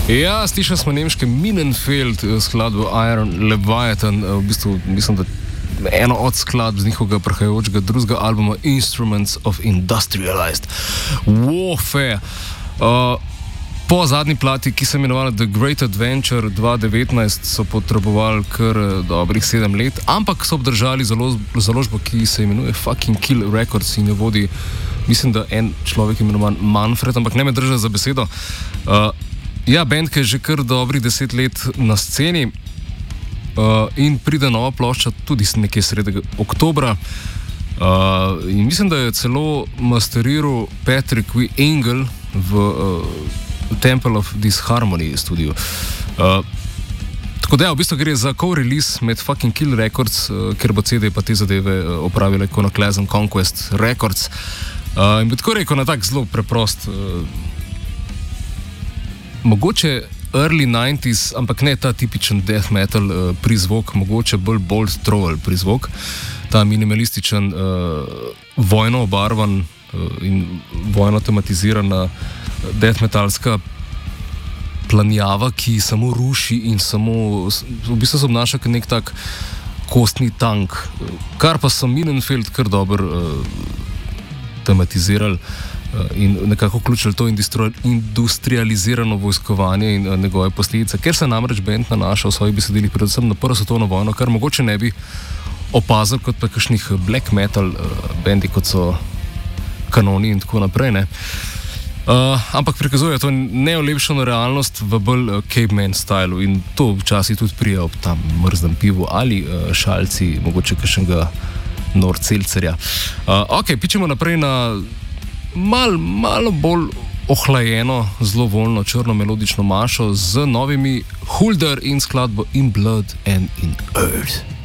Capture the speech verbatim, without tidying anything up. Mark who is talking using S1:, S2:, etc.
S1: Ja, slišali smo nemške Minenfeld skladbo Iron Leviathan, v bistvu mislim, da eno od skladb z njihovega prihajajočega drugega albuma Instruments of Industrialized Warfare. Uh, po zadnji plati, ki se imenovala The Great Adventure dva tisoč devetnajst, so potrebovali kar dobrih sedem let, ampak so obdržali založ, založbo, ki se imenuje Fucking Kill Records in jo vodi, mislim, da en človek imenovan Manfred, ampak ne me drža za besedo. Uh, ja, band, ki je že kar dobrih deset let na sceni uh, in pride nova plošča tudi nekje sredi oktobra. Uh, in mislim, da je celo masteriral Patrick W. Engel v uh, Temple of Disharmony studiu. Uh, tako da, ja, v bistvu gre za co-release med Fucking Kill Records, uh, ker bo C D pa te zadeve uh, opravila Iconoclasm Conquest Records. Uh, in bi tako rekel na tak zelo preprost, uh, mogoče early nineties, ampak ne ta tipičen death metal uh, prizvok, mogoče bolj bold troll prizvok, ta minimalističen, uh, vojno obarvan uh, in vojno tematizirana death metalska planjava, ki samo ruši in samo v bistvu se obnaša kot nek tak kostni tank, kar pa so Minenfeld kar dobro uh, tematizirali uh, in nekako vključili to industri- industrializirano vojskovanje in uh, njegove posledice, ker se namreč band nanaša v svojih besedilih predvsem na prvo svetovno vojno, kar mogoče ne bi opazil kot pa kakšnih black metal uh, bendi, kot so Kanoni in tako naprej, ne. Uh, ampak prikazuje to neolepšano realnost v bolj uh, caveman stylu in to včasih tudi prije ob tam mrznem pivu ali uh, šalci, mogoče kakšnega norcelcerja. Uh, ok, pičemo naprej na mal, malo bolj ohlajeno, zelo voljno, črno melodično mašo z novimi Hulder in skladbo In Blood and in Earth.